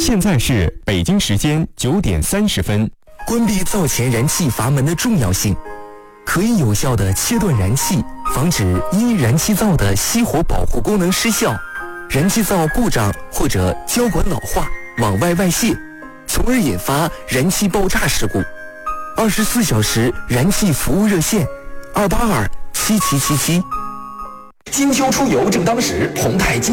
现在是北京时间9点30分。 关闭灶前燃气阀门的重要性，可以有效地切断燃气，防止因燃气灶的熄火保护功能失效、燃气灶故障或者胶管老化往外外泄，从而引发燃气爆炸事故。24小时燃气服务热线：2827777。金秋出游正当时，宏泰金